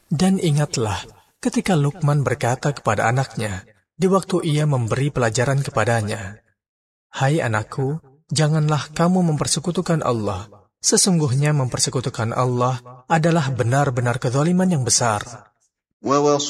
Dan ingatlah ketika Luqman berkata kepada anaknya, di waktu ia memberi pelajaran kepadanya, "Hai anakku, janganlah kamu mempersekutukan Allah. Sesungguhnya mempersekutukan Allah adalah benar-benar kezaliman yang besar."